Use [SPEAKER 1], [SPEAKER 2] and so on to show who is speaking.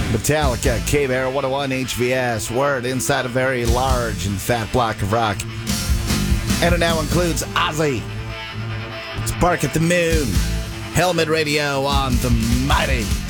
[SPEAKER 1] Metallica, K-Bear 101 HVS, Word inside a very large and fat block of rock. And it now includes Ozzy. It's Bark at the Moon. Helmet Radio on the mighty